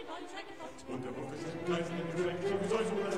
Und der Buch ist ein kleines Geschenk, wie soll so